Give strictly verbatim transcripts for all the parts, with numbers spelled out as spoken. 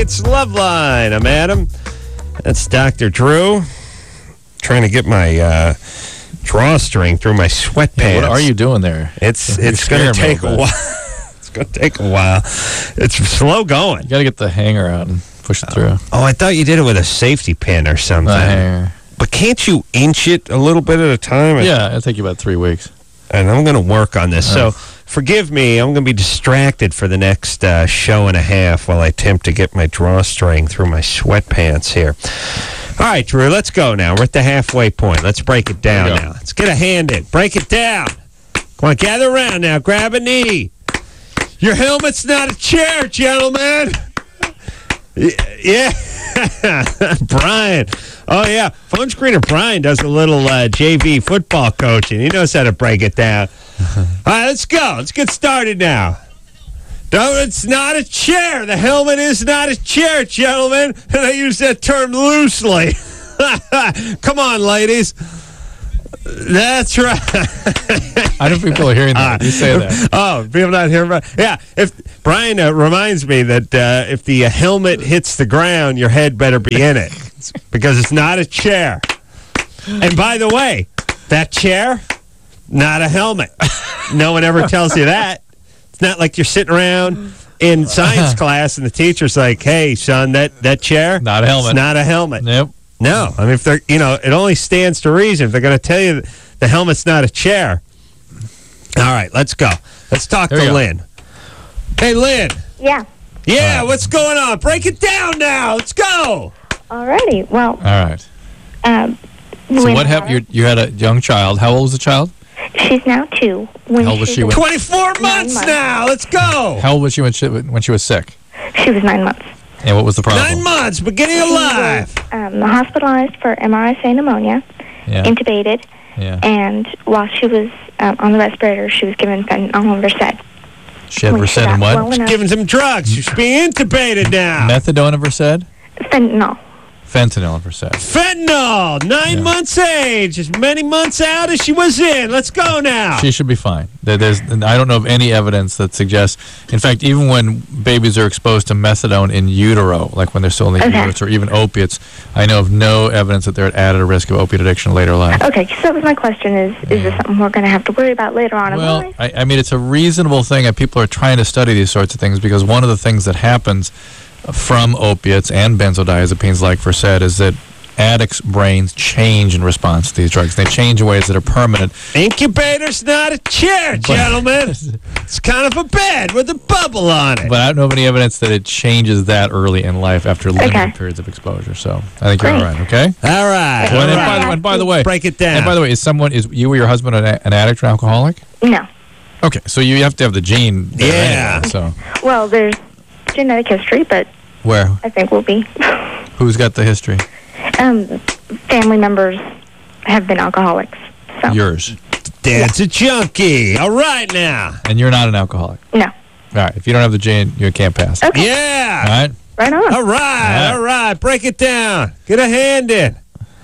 It's Loveline. I'm Adam. That's Doctor Drew. Trying to get my uh, drawstring through my sweatpants. Yeah, what are you doing there? It's it's going to take a while. It's going to take a while. It's slow going. You got to get the hanger out and push it through. Oh, I thought you did it with a safety pin or something. The hanger. But can't you inch it a little bit at a time? Yeah, it'll take you about three weeks. And I'm going to work on this. Oh. So forgive me. I'm going to be distracted for the next uh, show and a half while I attempt to get my drawstring through my sweatpants here. All right, Drew, let's go now. We're at the halfway point. Let's break it down now. Let's get a hand in. Break it down. Come on, gather around now. Grab a knee. Your helmet's not a chair, gentlemen. Yeah. Brian. Oh, yeah. Phone screener Brian does a little uh, J V football coaching. He knows how to break it down. All right, let's go. Let's get started now. No, it's not a chair. The helmet is not a chair, gentlemen. And I use that term loosely. Come on, ladies. That's right. I don't think people are hearing that. Uh, you say that. Oh, people not hearing about. Yeah, if Brian uh, reminds me that uh, if the uh, helmet hits the ground, your head better be in it because it's not a chair. And by the way, that chair, not a helmet. No one ever tells you that. It's not like you're sitting around in science class and the teacher's like, "Hey, son, that that chair, Not a helmet. It's not a helmet." Nope. No, I mean, if they're, you know, it only stands to reason. If they're going to tell you the helmet's not a chair. All right, let's go. Let's talk There to you go. Lynn. Hey, Lynn. Yeah. Yeah, what's going on? Break it down now. Let's go. Alrighty. Well, All right. um, So when what happened? You, you had a young child. How old was the child? She's now two. When How old was she when- twenty-four months months. now. Let's go. How old was she when she, when she was sick? She was nine months. And what was the problem? Nine months, beginning of She life. was um, hospitalized for M R S A pneumonia, Yeah. intubated, Yeah. and while she was um, on the respirator, she was given fentanyl and Versed. She had When Versed got and what? well enough- Giving some drugs. She's being intubated now. Methadone and Versed? Fentanyl. Fentanyl and Versed. Fentanyl. Nine Yeah. months age. As many months out as she was in. Let's go now. She should be fine. There- There's, I don't know of any evidence that suggests. In fact, even when babies are exposed to methadone in utero, like when they're still in the Okay. uterus, or even opiates, I know of no evidence that they're at added risk of opiate addiction later in life. Okay, so that was my question: Is is this something we're going to have to worry about later on in Well, life? I, I mean, it's a reasonable thing, and people are trying to study these sorts of things because one of the things that happens from opiates and benzodiazepines like Versed is that addicts' brains change in response to these drugs. They change in ways that are permanent. Incubator's not a chair, gentlemen. It's kind of a bed with a bubble on it. But I don't know of any evidence that it changes that early in life after limited Okay. periods of exposure. So I think you're all Great. right, okay? All right. Well, all and, right. by the, and by the way, Break it down. and by the way, is someone, is you or your husband an, an addict or alcoholic? No. Okay, so you have to have the gene there Yeah. anyway, so Well, there's genetic history, but where? I think we'll be. Who's got the history? Um, family members have been alcoholics. So Yours. Dad's a junkie. All right now. And you're not an alcoholic. no. All right, if you don't have the gene, you can't pass. Okay. Yeah. All right? Right on. All right. right. All right. Break it down. Get a hand in.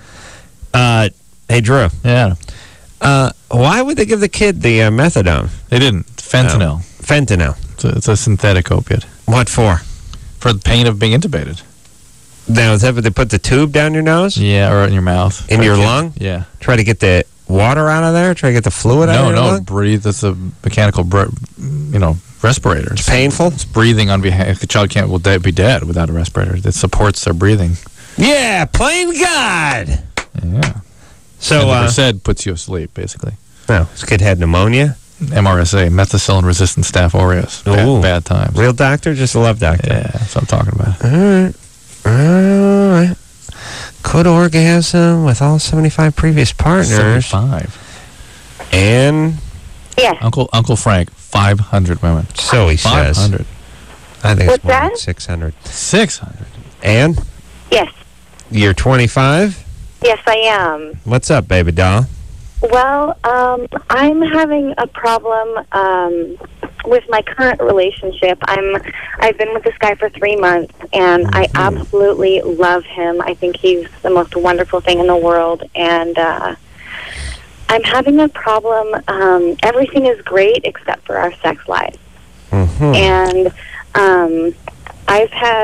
Uh, hey, Drew. Yeah. Uh, why would they give the kid the uh, methadone? They didn't. Fentanyl. Fentanyl. It's, a, it's a synthetic opiate. What for? For the pain of being intubated. Now, is that what they put the tube down your nose? Yeah, or in your mouth. In your lung? Yeah. Try to get the water out of there? Try to get the fluid out No, of your no, lung? breathe. That's a mechanical, br- you know, respirator. It's painful? It's breathing on behalf. The child can't will de- be dead without a respirator. It supports their breathing. Yeah, plain God. Yeah. So, and the uh, Versed puts you asleep, basically. no, this kid had pneumonia. M R S A, methicillin-resistant Staph aureus. Ooh. Bad, bad times. Real doctor, just a love doctor. Yeah, that's what I'm talking about. All right. All right. Could orgasm with all seventy-five previous partners. seventy-five. And Yes. Uncle Uncle Frank, five hundred women. so he five says. hundred. I think What's it's more like that? six hundred. six hundred. And Yes. you're twenty-five? Yes, I am. What's up, baby doll? Well, um, I'm having a problem um, with my current relationship. I'm, I've been with this guy for three months, and I absolutely love him. I think he's the most wonderful thing in the world, and uh, I'm having a problem. Um, everything is great except for our sex life. Mm-hmm. And um, I've had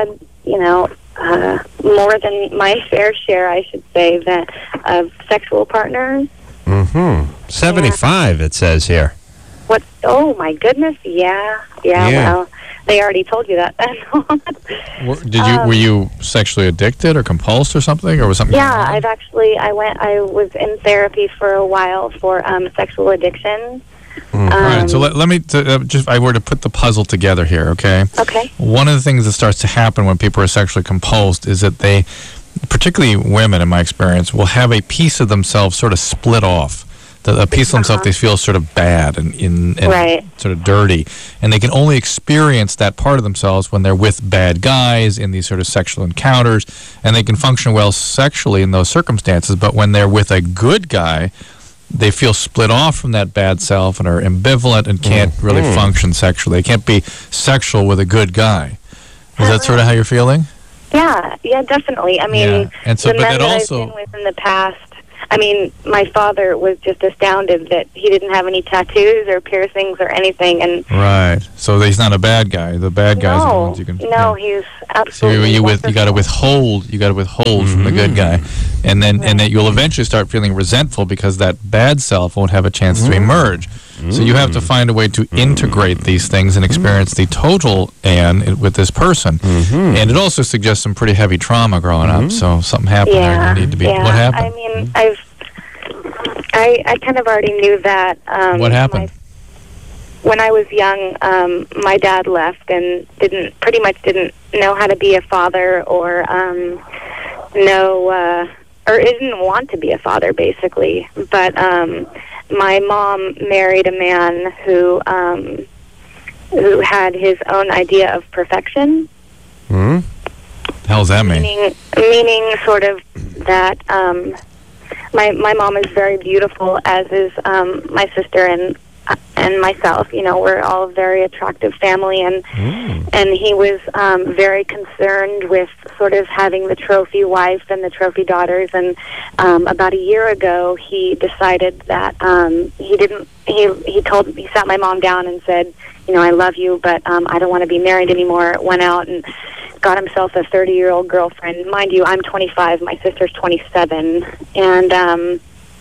you know, uh, more than my fair share, I should say, that of sexual partners. Mm-hmm. seventy-five, it says here. What? Oh, my goodness. Yeah. Yeah, Yeah. well, they already told you that. Were- Did you Um, were you sexually addicted or compulsed or something, or was something? Yeah, going on? I've actually, I went, I was in therapy for a while for um, sexual addiction. Um, All right, so let, let me t- uh, just I were to put the puzzle together here, okay? Okay. One of the things that starts to happen when people are sexually compulsed is that they, particularly women in my experience, will have a piece of themselves sort of split off. The, a piece of themselves they feel sort of bad and, in, and Right. sort of dirty. And they can only experience that part of themselves when they're with bad guys in these sort of sexual encounters. And they can function well sexually in those circumstances. But when they're with a good guy, they feel split off from that bad self and are ambivalent and can't really function sexually. They can't be sexual with a good guy. Is that sort of how you're feeling? Yeah, yeah, definitely. I mean, Yeah, and so- the but men that that also- I've been with in the past, I mean, my father was just astounded that he didn't have any tattoos or piercings or anything, and Right. So he's not a bad guy. The bad guys are the no, ones you can. no, yeah. he's So absolutely you with you got to wonderful. withhold you got to withhold from the good guy, and then and that you'll eventually start feeling resentful because that bad self won't have a chance to emerge. So you have to find a way to integrate these things and experience the total Anne i- with this person. And it also suggests some pretty heavy trauma growing up. So something happened there. Yeah, You need to be. yeah. What happened? I mean, I've, I, I kind of already knew that. Um, What happened? My, when I was young, um, my dad left and didn't pretty much didn't know how to be a father or um, know uh, or didn't want to be a father, basically. But um, my mom married a man who um, who had his own idea of perfection. Hmm? The hell does that mean? Meaning, meaning sort of that um, my my mom is very beautiful, as is um, my sister and and myself. You know, we're all a very attractive family, and and he was um, very concerned with sort of having the trophy wife and the trophy daughters. And um, about a year ago, he decided that um, he didn't. He he told he sat my mom down and said, you know, I love you, but um, I don't want to be married anymore. Went out and got himself a thirty-year-old girlfriend. Mind you, I'm twenty-five. My sister's twenty-seven, and um,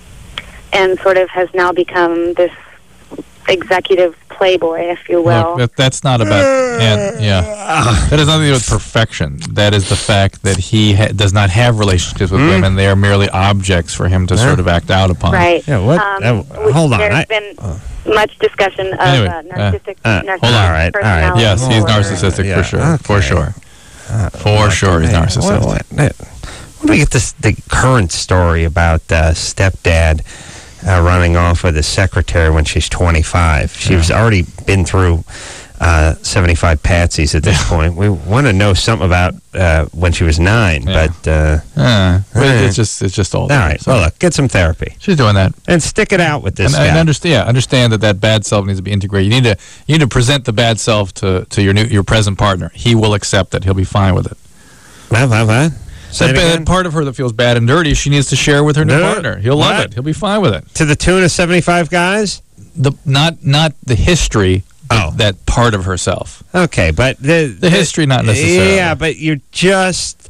and sort of has now become this executive playboy, if you will. Look, that, that's not about, and, yeah. That has nothing to do with perfection. That is the fact that he ha- does not have relationships with women. They are merely objects for him to sort of act out upon. Right. Yeah, what? Um, Uh, we- hold on. There's I- been much discussion of Anyway, uh, narcissistic, uh, narcissistic hold on. All right, all right. personality Yes, he's disorder. narcissistic Yeah, for sure. For okay. sure. For sure, he's Hey, narcissistic. What, what, what do we get this the current story about uh, stepdad uh, running off with his secretary when she's twenty-five? She's already been through uh, seventy-five patsies at this point. We want to know something about uh, when she was nine, Yeah. but uh, Uh, but Eh. it's just it's just all. all there. right. So Well, look, get some therapy she's doing that, and stick it out with this and, and guy. understand. Yeah, understand that that bad self needs to be integrated. You need to you need to present the bad self to, to your new your present partner. He will accept it. He'll be fine with it. What, what, what? Say That it bad again? part of her that feels bad and dirty, she needs to share with her new No. partner. He'll love What? it. He'll be fine with it. To the tune of seventy-five guys? The not not the history. but Oh. that part of herself. Okay, but the The history, not necessarily. Yeah, but you're just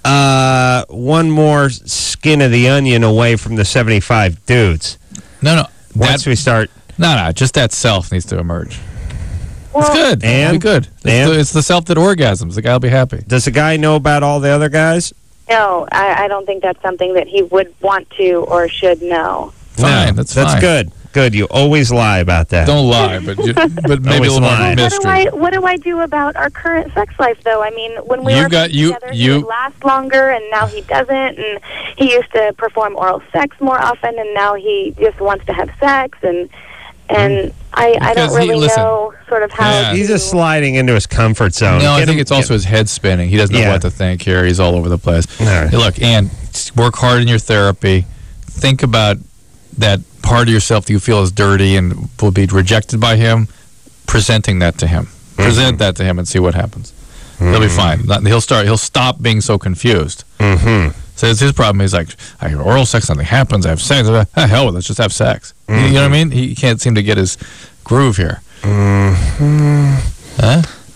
uh, one more skin of the onion away from the seventy-five dudes. No, no. Once That, we start, no, no. Just that self needs to emerge. Well, It's good. And? It'll be good. It's, And? the, it's the self that orgasms. The guy will be happy. does the guy know about all the other guys? No, I, I don't think that's something that he would want to or should know. Fine, that's that's fine. good. Good. You always lie about that. Don't lie, but you, but maybe Always a little more lie. What do mystery. I what do I do about our current sex life, though? I mean, when we You were got- you- together, you- he would last longer, and now he doesn't. And he used to perform oral sex more often, and now he just wants to have sex. And and I I don't Because he- really listen. know sort of how. Yeah. to, He's just sliding into his comfort zone. No, I Get think him- it's also get- his head spinning. He doesn't know Yeah. what to think here. He's all over the place. All right. Hey, look, Ann, work hard in your therapy. Think about that part of yourself that you feel is dirty and will be rejected by him. Presenting that to him. Present that to him and see what happens. He'll be fine. Not- He'll start. He'll stop being so confused. Mhm. So it's his problem. He's like, I have oral sex, nothing happens. I have sex. Ah, hell with it. Let's just have sex. You know what I mean? He can't seem to get his groove here. Mhm. Huh?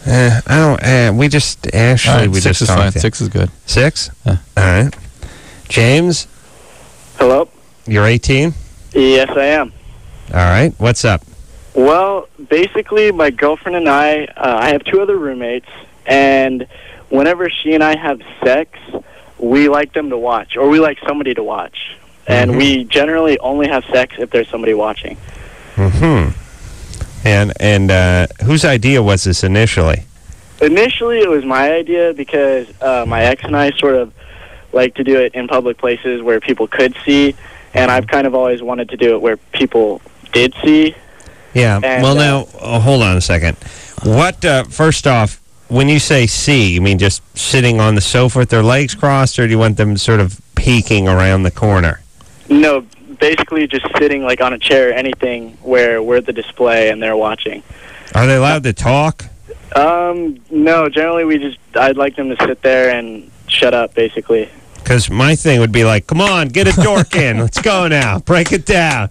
Uh, I don't. Uh, we just actually All right, we six just is talked fine. to- Six is good. Six. Yeah. All right. James, Hello? you're eighteen. Yes, I am. All right. What's up? Well, basically, my girlfriend and I, uh, I have two other roommates, and whenever she and I have sex, we like them to watch, or we like somebody to watch. And Mhm. we generally only have sex if there's somebody watching. Hmm. And and uh, whose idea was this initially? Initially, it was my idea because uh, my ex and I sort of like to do it in public places where people could see, and I've kind of always wanted to do it where people did see. Yeah. And, well, uh, now oh, hold on a second. What? Uh, first off, when you say see, you mean just sitting on the sofa with their legs crossed, or do you want them sort of peeking around the corner? No, basically just sitting like on a chair, anything where we're the display and they're watching. Are they allowed to talk? Um, no, generally we just, I'd like them to sit there and shut up, basically. Because my thing would be like, come on, get a dork in. Let's go now. Break it down.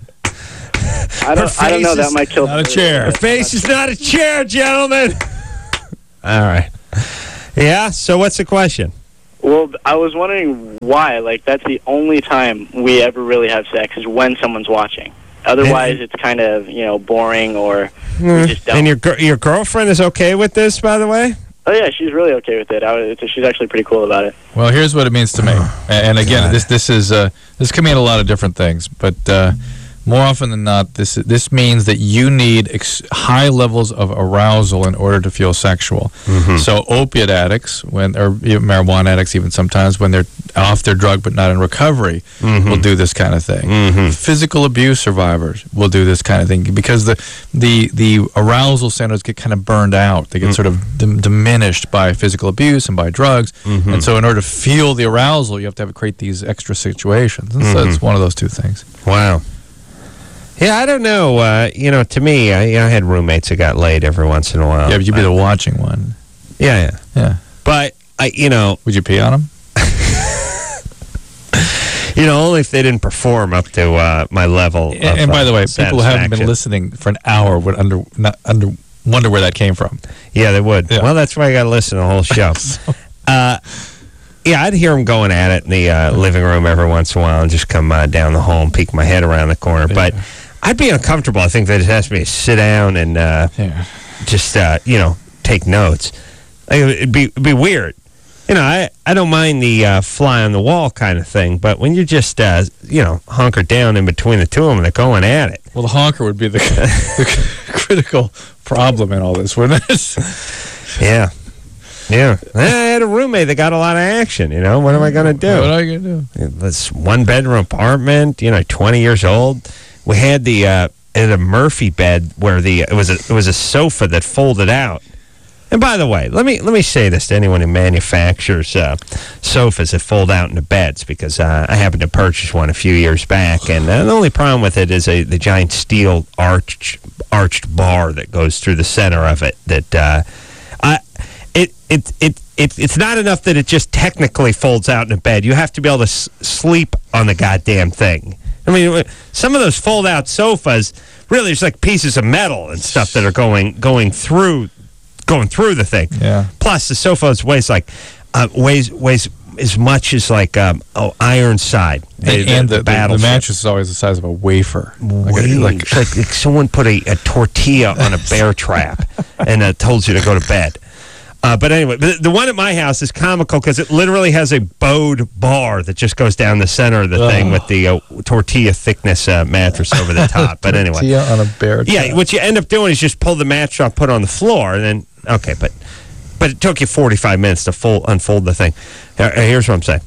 I don't, I don't know, face that is might kill not a somebody. chair. Her face is not a chair, gentlemen. All right. Yeah, so what's the question? Well, I was wondering why, like, that's the only time we ever really have sex is when someone's watching. Otherwise, it's kind of, you know, boring or we just don't. And your gir- your girlfriend is okay with this, by the way? Oh, yeah, she's really okay with it. I was, she's actually pretty cool about it. Well, here's what it means to me. And again, God. this this is uh, this can mean a lot of different things, but uh, more often than not, this this means that you need ex- high levels of arousal in order to feel sexual. Mm-hmm. So opiate addicts, when or even marijuana addicts, even sometimes when they're off their drug but not in recovery, Mhm. will do this kind of thing. Mhm. Physical abuse survivors will do this kind of thing because the the the arousal centers get kind of burned out. They get Mm. sort of dim- diminished by physical abuse and by drugs. Mhm. And so, in order to feel the arousal, you have to have create these extra situations. And so Mhm. it's one of those two things. Wow. Yeah, I don't know. Uh, you know, to me, I, I had roommates that got laid every once in a while. yeah, but you'd be the watching one. Yeah, yeah. Yeah. But, I, you know, Would you pee on them? you know, only if they didn't perform up to uh, my level. And, of, and by uh, the way, people who haven't been satisfaction. listening for an hour would under not under wonder where that came from. Yeah, they would. Yeah. Well, that's why I got to listen to the whole show. uh, yeah, I'd hear them going at it in the uh, living room every once in a while and just come uh, down the hall and peek my head around the corner. But I'd be uncomfortable. I think they just asked me to sit down and uh, Yeah. just, uh, you know, take notes. Like, it'd be, it'd be weird. You know, I, I don't mind the uh, fly on the wall kind of thing, but when you just, uh, you know, hunker down in between the two of them, they're going at it. Well, the honker would be the, the critical problem in all this, wouldn't it? Yeah. Yeah. I had a roommate that got a lot of action, you know. What am I going to do? What are you gonna do? This one bedroom apartment, you know, twenty years old. We had the uh, had a Murphy bed where the it was a it was a sofa that folded out. And by the way, let me let me say this to anyone who manufactures uh, sofas that fold out into beds, because uh, I happened to purchase one a few years back, and uh, the only problem with it is a the giant steel arch arched bar that goes through the center of it. That uh, I it it it. It, it's not enough that it just technically folds out in a bed. You have to be able to s- sleep on the goddamn thing. I mean, some of those fold-out sofas, really, it's like pieces of metal and stuff that are going going through going through the thing. Yeah. Plus, the sofa weighs like uh, weighs weighs as much as like um, oh, Ironside. And, and the, the, the battleship. mattress is always the size of a wafer. Like, Way- a- like, it's like, like someone put a, a tortilla on a bear trap and uh, told you to go to bed. Uh, but anyway, the, the one at my house is comical because it literally has a bowed bar that just goes down the center of the thing with the uh, tortilla thickness uh, mattress over the top. But anyway, tortilla on a bear yeah, trap. what you end up doing is just pull the mattress off, put it on the floor, and then okay, but but it took you forty-five minutes to full unfold the thing. Uh, Here's what I'm saying.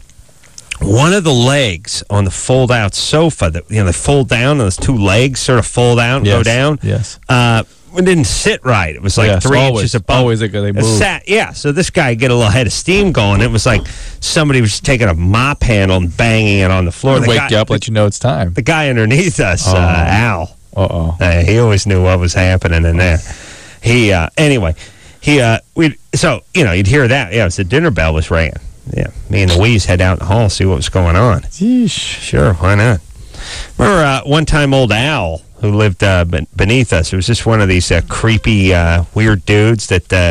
One of the legs on the fold-out sofa that you know they fold down, and those two legs sort of fold out and Yes, go down. yes. Uh, it didn't sit right. It was like Yes, three always, inches above. always they go- they It move. sat, yeah, so this guy get a little head of steam going. It was like somebody was taking a mop handle and banging it on the floor. The Wake guy, you up, let you know it's time. the guy underneath us, Oh. uh, Al, Uh-oh. uh, he always knew what was happening in there. He, uh, anyway, he, uh, we, so, you know, you'd hear that. Yeah, it was the dinner bell was ringing. Yeah, me and Louise head out in the hall, see what was going on. Yeesh. Sure, why not? Remember uh, one time old Al, who lived uh, ben- beneath us, it was just one of these uh, creepy, uh, weird dudes that uh,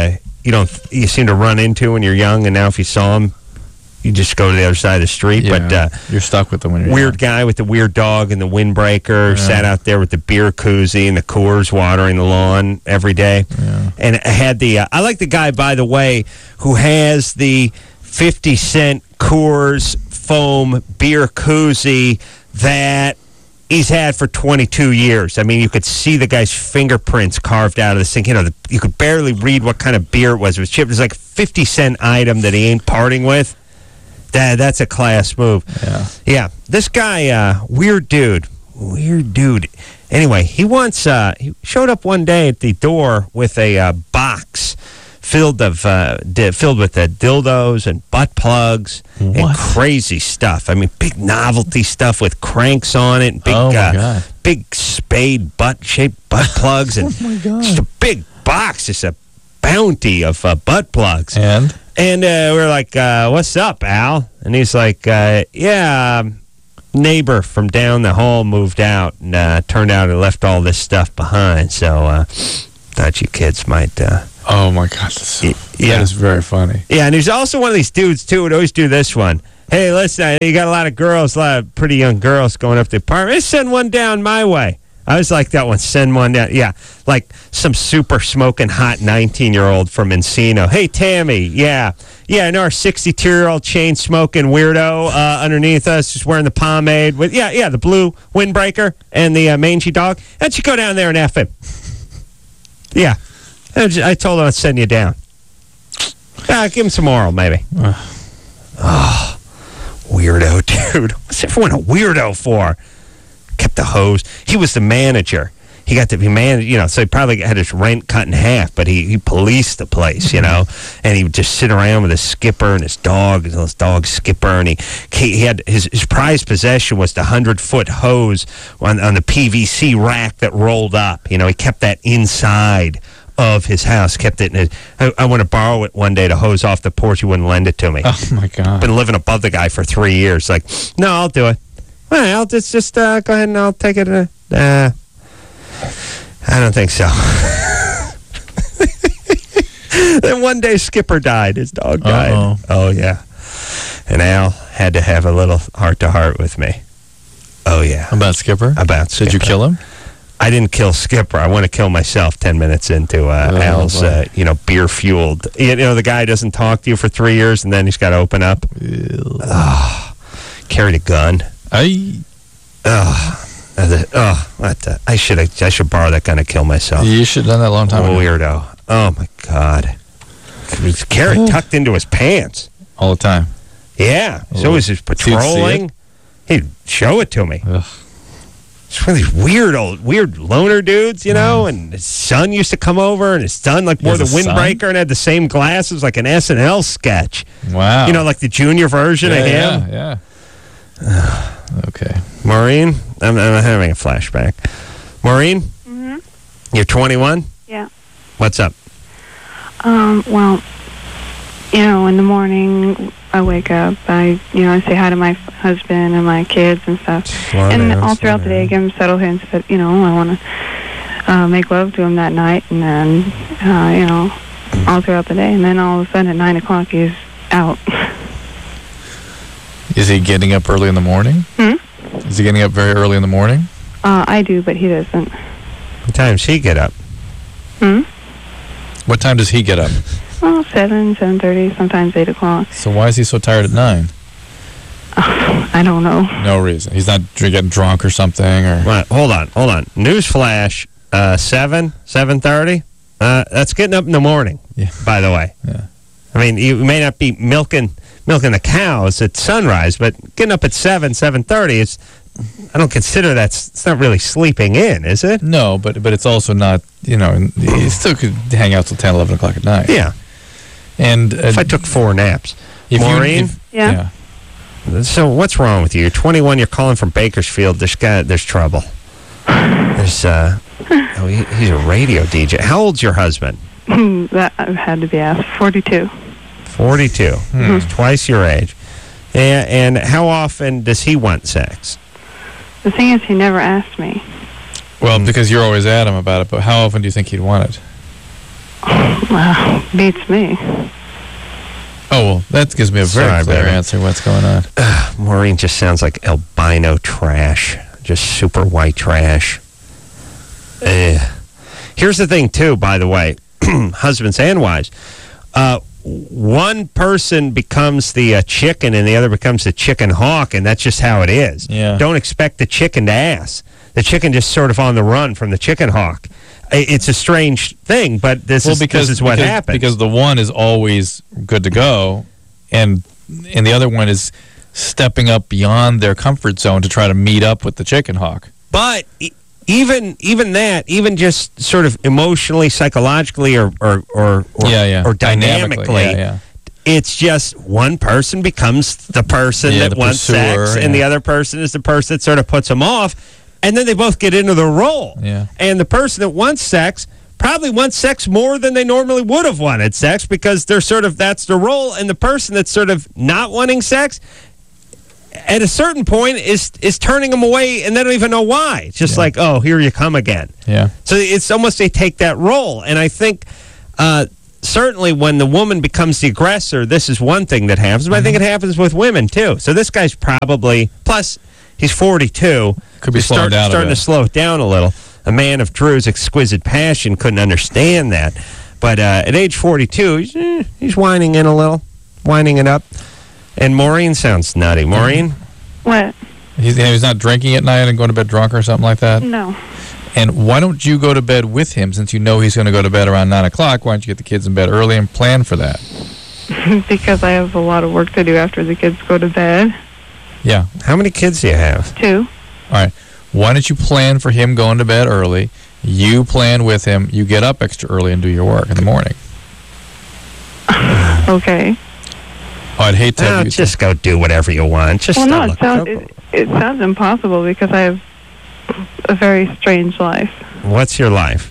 you don't you seem to run into when you're young, and now if you saw him, you just go to the other side of the street. Yeah, but uh, you're stuck with them when you're weird young. guy with the weird dog and the windbreaker Yeah. sat out there with the beer koozie and the Coors watering the lawn every day. Yeah. And I had the uh, I like the guy, by the way, who has the fifty cent Coors foam beer koozie that he's had for twenty-two years. I mean, you could see the guy's fingerprints carved out of this thing. You know, the, you could barely read what kind of beer it was. It was cheap. It was like a fifty cent item that he ain't parting with. That, that's a class move. Yeah. Yeah. This guy, uh, weird dude. Weird dude. Anyway, he once uh, he showed up one day at the door with a uh, box filled of uh, di- filled with uh, dildos and butt plugs and What? crazy stuff. I mean, big novelty stuff with cranks on it, and big Oh, my uh, God. big spade butt shaped butt plugs, and Oh, my God. just a big box, just a bounty of uh, butt plugs. And? And uh, we're like, uh, what's up, Al? And he's like, uh, yeah, um, neighbor from down the hall moved out, and uh, turned out he left all this stuff behind. So uh, thought you kids might... Uh, Oh, my God. That's so, Y- yeah. That is very funny. yeah, and he's also one of these dudes, too, would always do this one. Hey, listen, you got a lot of girls, a lot of pretty young girls going up to the apartment. Let's send one down my way. I always like that one, send one down. Yeah, like some super smoking hot nineteen-year-old from Encino. Hey, Tammy, yeah. Yeah, I know our sixty-two-year-old chain-smoking weirdo uh, underneath us, just wearing the pomade. with Yeah, yeah, the blue windbreaker and the uh, mangy dog. Why don't you go down there and F him? Yeah. I just- I told him I'd send you down. Uh, give him some oral, maybe. Oh, weirdo, dude. What's everyone a weirdo for? Kept the hose. He was the manager. He got to be managed, you know, so he probably had his rent cut in half, but he, he policed the place, you know, and he would just sit around with his skipper and his dog, his dog Skipper, and he he had his, his prized possession was the hundred-foot hose on, on the P V C rack that rolled up. You know, he kept that inside of his house, kept it in his, I, I want to borrow it one day to hose off the porch. He wouldn't lend it to me. Oh, my God. Been living above the guy for three years. Like, no, I'll do it. All right, I'll just, just uh, go ahead and I'll take it. Uh, uh, I don't think so. Then one day Skipper died. His dog died. Uh-oh. Oh, yeah. And Al had to have a little heart-to-heart with me. Oh, yeah. About Skipper? About Skipper. Did you kill him? I didn't kill Skipper. I want to kill myself ten minutes into uh, Oh, Al's, boy. uh, you know, beer-fueled. You know, the guy doesn't talk to you for three years, and then he's got to open up. Oh, carried a gun. I, Oh, oh what the, I should have. I should borrow that gun to kill myself. you should have done that a long time ago. Weirdo. Oh, my God. He's carried tucked into his pants. All the time. Yeah. So Oh. was he So you'd see patrolling? He'd show it to me. Ugh. It's one of these weird old, weird loner dudes, you know, and his son used to come over, and his son, like, He wore the has a son? windbreaker and had the same glasses, like an S N L sketch. Wow. You know, like the junior version yeah, of him. Yeah, yeah. Okay. Maureen, I'm, I'm having a flashback. Maureen, Mm-hmm. you're twenty-one? Yeah. What's up? Um, well, you know, in the morning, I wake up, I, you know, I say hi to my husband and my kids and stuff. Slow and down, all slow throughout the day, I down. give him settle hints that, you know, I want to uh, make love to him that night, and then, uh, you know, all throughout the day. And then all of a sudden at nine o'clock, he's out. Is he getting up early in the morning? Hmm? Is he getting up very early in the morning? Uh, I do, but he doesn't. What time does he get up? Hmm? What time does he get up? Well, seven, seven thirty, sometimes eight o'clock. So why is he so tired at nine? I don't know. No reason. He's not dr- getting drunk or something, or Right, hold on, hold on. Newsflash, uh, seven, seven thirty. Uh, that's getting up in the morning. Yeah. By the way. Yeah. I mean, you may not be milking milking the cows at sunrise, but getting up at seven, seven thirty. It's I don't consider that's it's not really sleeping in, is it? no, but but it's also not. You know, he still could hang out till ten, eleven o'clock at night. Yeah. And uh, If I took four naps. if you- Maureen? if- Yeah. So what's wrong with you? You're twenty-one. You're calling from Bakersfield. There's got there's trouble. There's uh oh he, he's a radio D J. How old's your husband? That had to be asked. forty-two. Forty-two. Hmm. He's twice your age. And, and how often does he want sex? The thing is, he never asked me. Well, because you're always at him about it. But how often do you think he'd want it? Well, beats me. Oh, well, that gives me a very Sorry, clear baby. answer what's going on. Maureen just sounds like albino trash. Just super white trash. Ugh. Here's the thing, too, by the way, husbands and wives. Uh, one person becomes the uh, chicken and the other becomes the chicken hawk, and that's just how it is. Yeah. Don't expect the chicken to ass. The chicken just sort of on the run from the chicken hawk. I- It's a strange thing, but this, Well, is, because, this is what because, happens. Because the one is always good to go, and and the other one is stepping up beyond their comfort zone to try to meet up with the chicken hawk. But e- even even that, even just sort of emotionally, psychologically, or or or, or, yeah, yeah. or dynamically, yeah, yeah. it's just one person becomes the person Yeah, that the wants pursuer, sex, yeah. and the other person is the person that sort of puts them off, and then they both get into the role. Yeah. And the person that wants sex probably wants sex more than they normally would have wanted sex because they're sort of, that's the role, and the person that's sort of not wanting sex at a certain point is is turning them away, and they don't even know why. It's just Yeah. like, oh, here you come again. Yeah. So it's almost they take that role. And I think uh, certainly when the woman becomes the aggressor, this is one thing that happens. But I think it happens with women, too. So this guy's probably, plus he's forty-two. Could be He's slowing start- down a starting bit. to slow it down a little. A man of Drew's exquisite passion couldn't understand that. But uh, at age forty-two, he's, eh, he's whining in a little, whining it up. And Maureen sounds nutty. Maureen? What? He's, he's not drinking at night and going to bed drunk or something like that? No. And why don't you go to bed with him since you know he's going to go to bed around nine o'clock? Why don't you get the kids in bed early and plan for that? Because I have a lot of work to do after the kids go to bed. Yeah. How many kids do you have? Two. All right. Why don't you plan for him going to bed early? You plan with him. You get up extra early and do your work in the morning. Okay. Oh, I'd hate to Oh, have you... just go do whatever you want. Just Well, no, don't it look sounds, trouble. it, it sounds impossible because I have a very strange life. What's your life?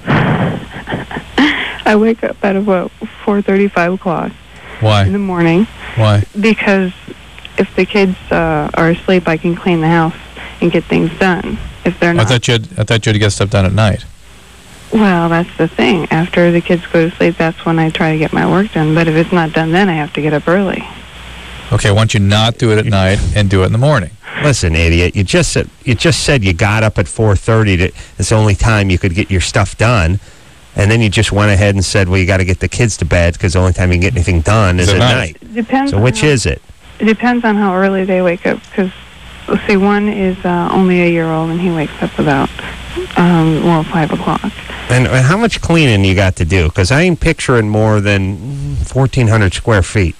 I wake up at about four thirty, five o'clock Why? in the morning Why? because if the kids uh, are asleep, I can clean the house and get things done. If they're I not, thought you had, I thought you had to get stuff done at night. well, that's the thing. After the kids go to sleep, that's when I try to get my work done. But if it's not done then, I have to get up early. Okay, why don't you not do it at night and do it in the morning? Listen, idiot. You just said you just said you got up at four thirty. To it's the only time you could get your stuff done, and then you just went ahead and said, "Well, you got to get the kids to bed because the only time you can get anything done is Is at at night." night. Depends. So on which how, is it? It depends on how early they wake up. Because see, one is uh, only a year old, and he wakes up about um, well five o'clock. And, and how much cleaning you got to do? Because I ain't picturing more than fourteen hundred square feet.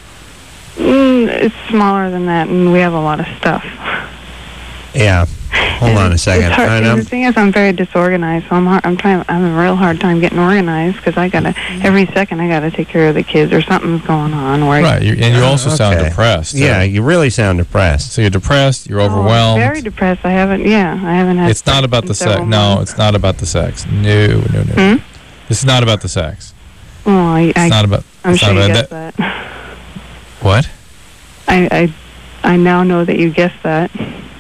Mm, it's smaller than that, and we have a lot of stuff. Yeah. Hold And on a it's- second. It's hard, I and know. the thing is, I'm very disorganized, so I'm hard, I'm trying. I'm having a real hard time getting organized because I gotta every second I gotta take care of the kids or something's going on. Or Right, you, and you Oh, also sound okay. depressed. too. Yeah, you really sound depressed. So you're depressed, you're Oh, overwhelmed. very depressed. I haven't. Yeah, I haven't had. It's not sex about in the sex. several No, months. it's not about the sex. No, no, no. Hmm? This is not about the sex. Well, I, It's I, not about. I'm it's sure not you about guessed that. What? I, I, I now know that you guessed that.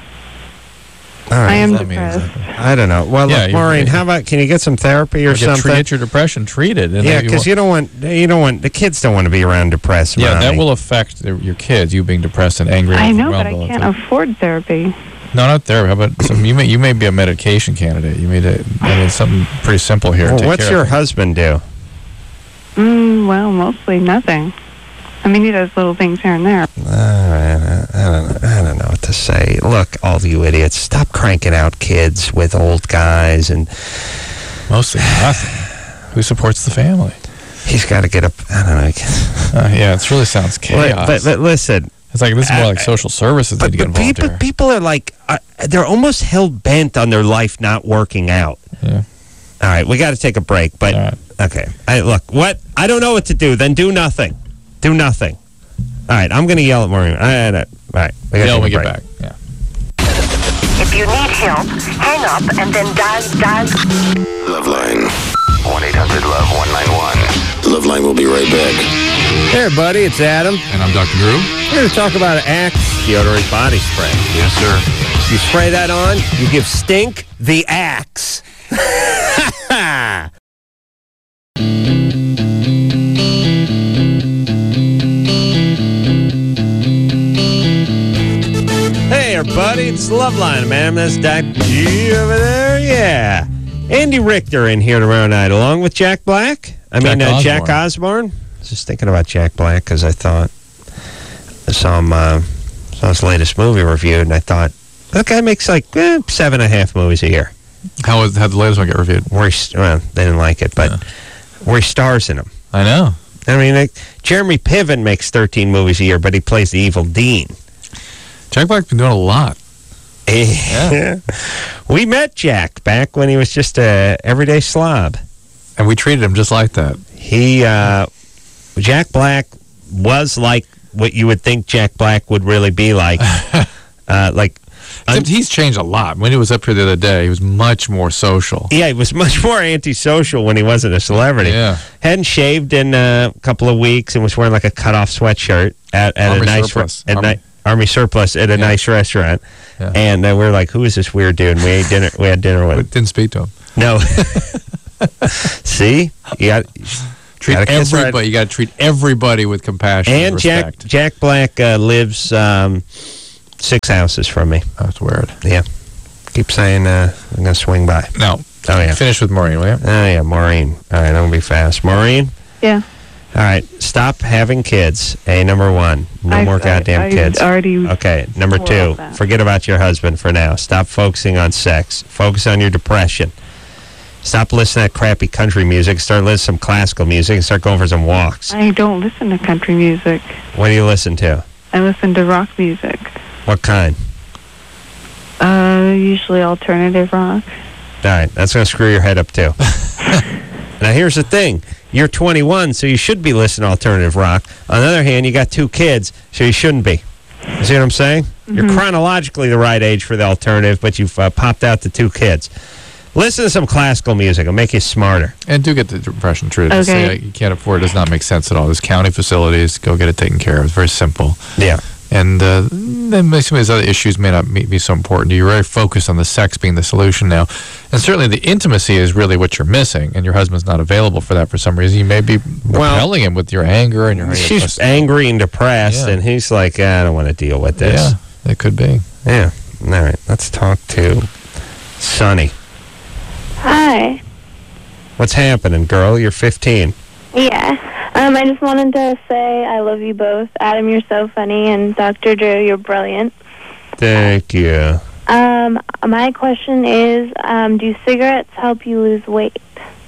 All right. I am What does that mean depressed. exactly? I don't know. Well, Yeah, look, you- Maureen, you- how about can you get some therapy or Get, something? tre- get your depression treated. And Yeah, then you because won't- you don't want you don't want the kids don't want to be around depressed. Yeah, that mommy. will affect the, your kids. You being depressed and angry. and I know, but I overwhelmed all the can't time. afford therapy. No, not there. How about some? You may you may be a medication candidate. You may. do- I mean, something pretty simple here. Well, Take what's care your of. husband do? Mm, well, mostly nothing. I mean, he does little things here and there. Uh, I don't know. I don't know what to say. Look, all you idiots, stop cranking out kids with old guys, and Mostly nothing. Who supports the family? he's got to get up. I don't know. Uh, yeah, it really sounds chaos. But, but listen, it's like this is more like social services but, need to get but involved people here. people are like uh, they're almost hell bent on their life not working out. Yeah. All right, we got to take a break, but All right. okay. I, look, what I don't know what to do. Then do nothing. Do nothing. All right, I'm going to yell at Maureen. I, I, all right, we Yeah, got when to we take a get break. back. Yeah. If you need help, hang up and then dial, dial. Loveline. one eight hundred love one nine one. Loveline will be right back. Hey, everybody, it's Adam. And I'm Doctor Drew. We're going to talk about Axe deodorant body spray. Yes, sir. You spray that on, you give Stink the Axe. there, buddy. It's Loveline, man. That's Doctor G over there. Yeah. Andy Richter in here tomorrow night, along with Jack Black. I Jack mean, uh, Osborne. Jack Osborne. I was just thinking about Jack Black because I thought I saw him, uh, saw his latest movie reviewed, and I thought, that guy makes like eh, seven and a half movies a year. How was how the latest one get reviewed? Where he, well, they didn't like it, but Yeah. where he stars in them. I know. I mean, like, Jeremy Piven makes thirteen movies a year, but he plays the evil Dean. Jack Black's been doing a lot. Yeah. We met Jack back when he was just a everyday slob. And we treated him just like that. He, uh, Jack Black was like what you would think Jack Black would really be like. uh, like, un- Except he's changed a lot. When he was up here the other day, he was much more social. yeah, he was much more antisocial when he wasn't a celebrity. Yeah. Hadn't shaved in a couple of weeks and was wearing like a cutoff sweatshirt at, at Army a nice surplus. At Army- ni- Army surplus at a Yeah. nice restaurant. Yeah. And uh, we were like, who is this weird dude? And we ate dinner. We had dinner with We him. didn't speak to him. No. See? You got Treat Gotta kiss right- everybody. You got to treat everybody with compassion and, and Jack respect. Jack Black uh, lives um, six houses from me. That's weird. Yeah. Keep saying uh, I'm going to swing by. No. Oh, yeah. Finish with Maureen, will you? Oh, yeah, Maureen. All right, I'm going to be fast. Maureen? Yeah. All right, stop having kids. A, number one. No I- more goddamn I, I kids. already. Okay, number Well, two. that. Forget about your husband for now. Stop focusing on sex. Focus on your depression. Stop listening to that crappy country music. Start listening to some classical music and start going for some walks. I don't listen to country music. What do you listen to? I listen to rock music. What kind? Uh, usually alternative rock. All right, that's going to screw your head up, too. Now, here's the thing. You're twenty-one, so you should be listening to alternative rock. On the other hand, you got two kids, so you shouldn't be. You see what I'm saying? You're chronologically the right age for the alternative, but you've uh, popped out the two kids. Listen to some classical music. It'll make you smarter. And do get the depression treated. To say Okay. uh, you can't afford it does not make sense at all. There's county facilities. Go get it taken care of. It's very simple. Yeah. And uh, then some of these other issues may not be be so important. You're very focused on the sex being the solution now. And certainly the intimacy is really what you're missing, and your husband's not available for that for some reason. You may be Well, repelling him with your anger and your... She's angry and depressed, Yeah. and he's like, I don't want to deal with this. Yeah, it could be. Yeah. All right, let's talk to Sonny. Hi. What's happening, girl? You're fifteen. Yeah. Um, I just wanted to say I love you both. Adam, you're so funny, and Doctor Drew, you're brilliant. Thank you. Um, my question is, um, do cigarettes help you lose weight?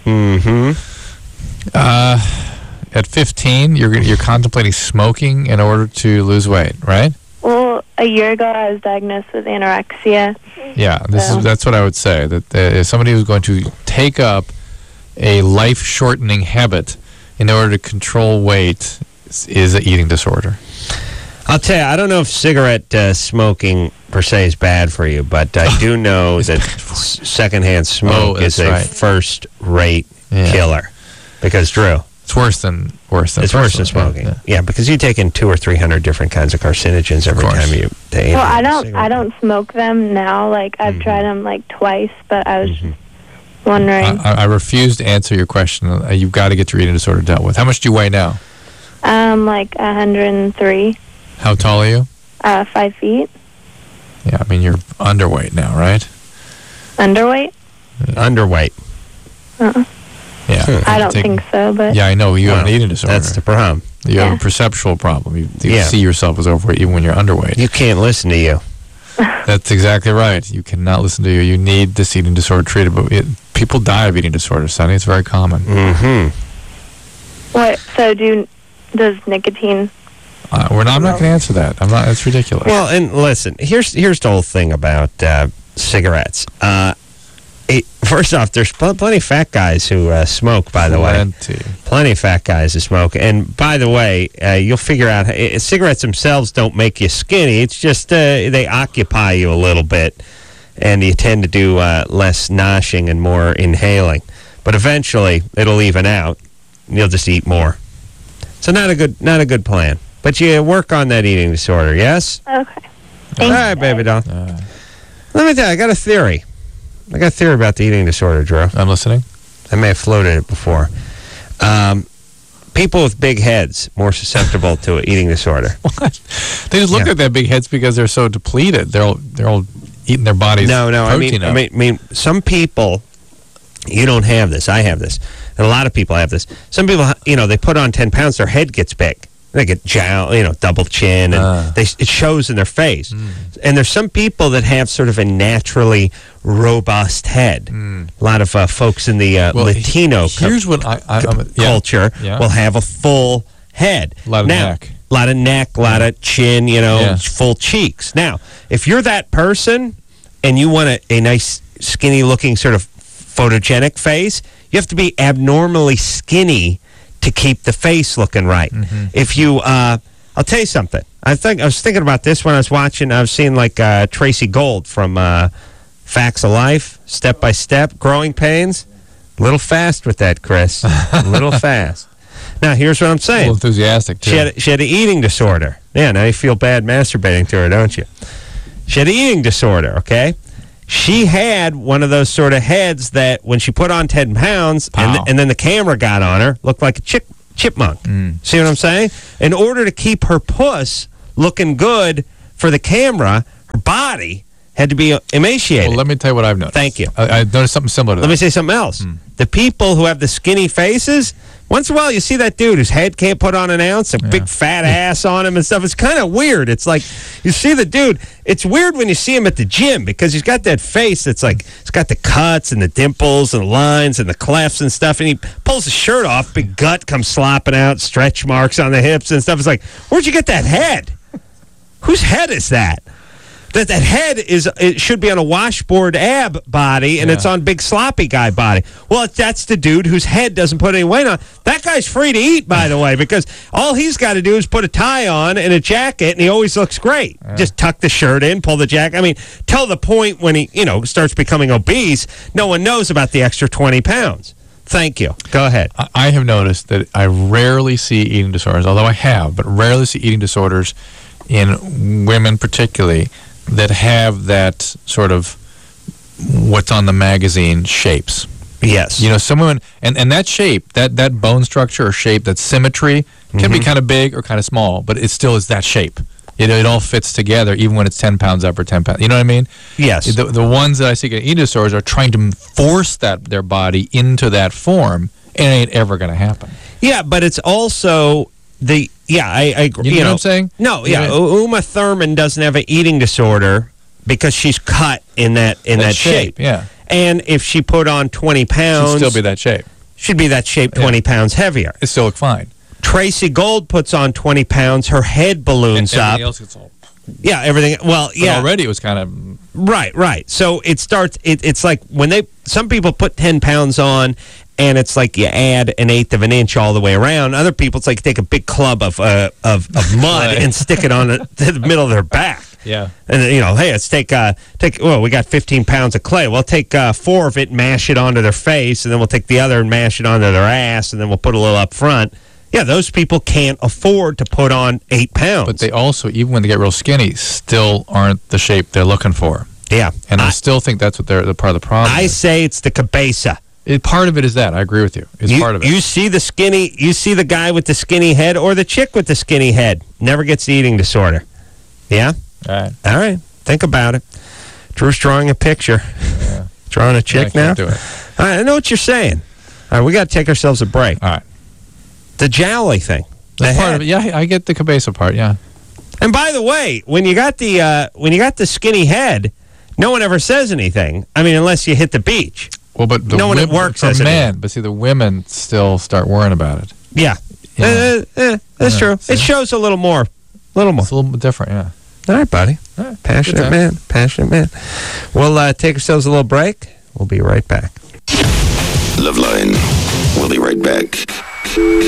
Mm-hmm. Uh, at fifteen, you're you're contemplating smoking in order to lose weight, right? Well, a year ago I was diagnosed with anorexia. Yeah, this So- is that's what I would say. That uh, if somebody who's going to take up a life-shortening habit in order to control weight is, is an eating disorder. I'll tell you, I don't know if cigarette uh, smoking per se is bad for you, but I do know that s- secondhand smoke Oh, is that's a right. first-rate Yeah. killer. Because, Drew, It's worse than worse than it's worse than personal, smoking. yeah, Yeah, yeah. because you take in two or three hundred different kinds of carcinogens every course. time you take. Well, I don't, I don't smoke them now. Like I've tried them like twice, but I was just wondering. I, I refuse to answer your question. Uh, You've got to get your eating disorder dealt with. How much do you weigh now? Um, like one hundred three, How tall are you? uh, five feet, Yeah, I mean, you're underweight now, right? underweight. Underweight. Uh-uh. Yeah. I don't Take- think so, but Yeah, I know. You have Well, an eating disorder. That's the problem. you Yeah. have a perceptual problem. You, you Yeah. see yourself as overweight even when you're underweight. You can't listen to you. That's exactly right. You cannot listen to you. You need this eating disorder treated. But it, people die of eating disorders, Sonny. It's very common. Mm-hmm. what? So do does nicotine? Uh, we're not, I'm not going to answer that. I'm not. That's ridiculous. Well, and listen, here's here's the whole thing about uh, cigarettes. Uh, it, first off, there's pl- plenty of fat guys who uh, smoke, by the way. Plenty. Plenty of fat guys who smoke. And by the way, uh, you'll figure out, uh, cigarettes themselves don't make you skinny. It's just uh, they occupy you a little bit, and you tend to do uh, less noshing and more inhaling. But eventually, it'll even out. And you'll just eat more. So not a good not a good plan. But you work on that eating disorder, yes? Okay. All Thanks, right, baby doll. Uh, Let me tell you, I got a theory. I got a theory about the eating disorder, Drew. I'm listening. I may have floated it before. Um, people with big heads more susceptible to an eating disorder. What? They just look Yeah. at their big heads because they're so depleted. They're all, they're all eating their bodies. No, no. I mean, protein I up. mean, I mean, some people. You don't have this. I have this, and a lot of people have this. Some people, you know, they put on ten pounds, their head gets big. They get jowl, you know, double chin, and Ah. they it shows in their face. And there's some people that have sort of a naturally robust head. A lot of uh, folks in the uh, Well, Latino he- here's what I, I cu- I'm, yeah. culture Yeah. will have a full head. A lot of now, neck. A lot of neck, a lot of chin, you know, Yeah. full cheeks. Now, if you're that person and you want a, a nice, skinny-looking sort of photogenic face, you have to be abnormally skinny to keep the face looking right. If you, uh, I'll tell you something. I think I was thinking about this when I was watching. I was seeing like uh, Tracy Gold from uh, Facts of Life, Step by Step, Growing Pains. A little fast with that, Chris. A little fast. Now, here's what I'm a saying. little enthusiastic, too. She had, she had an eating disorder. Yeah, now you feel bad masturbating to her, don't you? She had an eating disorder, okay? She had one of those sort of heads that when she put on ten pounds and, Wow. and then the camera got on her, looked like a chip, chipmunk. See what I'm saying? In order to keep her puss looking good for the camera, her body had to be emaciated. Well, let me tell you what I've noticed. Thank you. I, I noticed something similar to Let that. me say something else. The people who have the skinny faces, once in a while you see that dude whose head can't put on an ounce, a big fat ass on him and stuff. It's kind of weird. It's like you see the dude. It's weird when you see him at the gym because he's got that face that's like, it's got the cuts and the dimples and the lines and the clefts and stuff. And he pulls his shirt off, big gut comes slopping out, stretch marks on the hips and stuff. It's like, where'd you get that head? Whose head is that? That that head is it should be on a washboard ab body, and Yeah. it's on big sloppy guy body. Well, that's the dude whose head doesn't put any weight on. That guy's free to eat, by the way, because all he's got to do is put a tie on and a jacket, and he always looks great. Just tuck the shirt in, pull the jacket. I mean, till the point when he, you know, starts becoming obese, no one knows about the extra twenty pounds. Thank you. Go ahead. I- I have noticed that I rarely see eating disorders, although I have, but rarely see eating disorders in women particularly that have that sort of what's on the magazine shapes. Yes. You know, some women, and, and that shape, that, that bone structure or shape, that symmetry can be kind of big or kind of small, but it still is that shape. It, it all fits together, even when it's ten pounds up or ten pounds. You know what I mean? Yes. The, the ones that I see getting eating disorders are trying to force that their body into that form, and it ain't ever going to happen. Yeah, but it's also the yeah. I, I agree. You know what I'm saying? No, You yeah. know- U- Uma Thurman doesn't have an eating disorder because she's cut in that in that, That shape. shape, yeah. And if she put on twenty pounds, She'd still be that shape. she'd be that shape twenty pounds heavier. It still look fine. Tracy Gold puts on twenty pounds. Her head balloons And up. everything else gets all. Yeah, everything. Well, But yeah. already it was kind of. Right, right. So it starts. It, it's like when they some people put ten pounds on, and it's like you add an eighth of an inch all the way around. Other people, it's like take a big club of uh, of, of mud Right. and stick it on the, to the middle of their back. Yeah. And then, you know, hey, let's take uh take. Well, we got fifteen pounds of clay. We'll take uh, four of it, and mash it onto their face, and then we'll take the other and mash it onto their ass, and then we'll put a little up front. Yeah, those people can't afford to put on eight pounds. But they also, even when they get real skinny, still aren't the shape they're looking for. yeah, And I, I, still think that's what they're the part of the problem. I is. say it's the cabeza. It, part of it is that. I agree with you. It's You, part of it. you see the skinny, you see the guy with the skinny head or the chick with the skinny head never gets the eating disorder. Yeah? All right. All right. Think about it. Drew's drawing a picture. Yeah. Drawing a I chick can't now? do it. All right, I know what you're saying. All right, we got to take ourselves a break. All right. The jowly thing. The That's part head. of it. Yeah, I get the cabeza part. Yeah. And by the way, when you got the uh, when you got the skinny head, no one ever says anything. I mean, unless you hit the beach. Well, but the No one at women- work for says men, anything. but see, the women still start worrying about it. Yeah. Yeah. Uh, uh, that's Yeah, true. see? It shows a little more. A little more. It's a little bit different. Yeah. All right, buddy. All right. Passionate Good time. man. Passionate man. We'll uh, take ourselves a little break. We'll be right back. Loveline. We'll be right back.